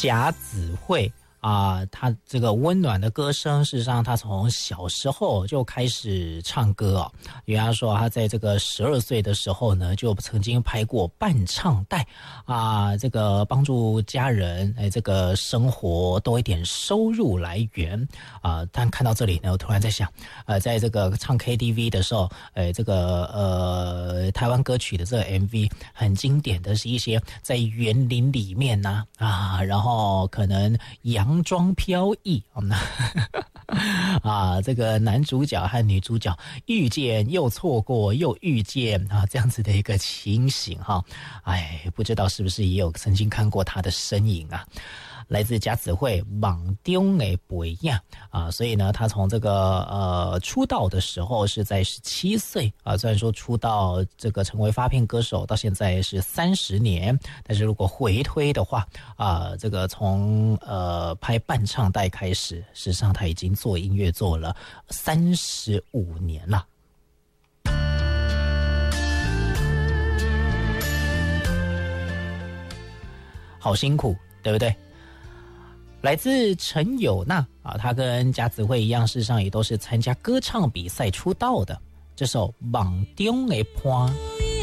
贾子慧他这个温暖的歌声，事实上他从小时候就开始唱歌哦。原来说他在这个12岁的时候呢，就曾经拍过伴唱带这个帮助家人这个生活多一点收入来源但看到这里呢，我突然在想在这个唱 KTV 的时候这个台湾歌曲的这个 MV 很经典的是一些在园林里面然后可能洋装飘逸这个男主角和女主角遇见又错过又遇见这样子的一个情形不知道是不是也有曾经看过他的身影来自贾子慧梦中的背影所以呢，他从这个出道的时候是在17岁虽然说出道这个成为发片歌手到现在是30年，但是如果回推的话这个从拍伴唱带开始，事实上他已经做音乐做了35年了。好辛苦，对不对？来自陈友娜他跟贾子慧一样，事实上也都是参加歌唱比赛出道的。这首《梦中的伴》。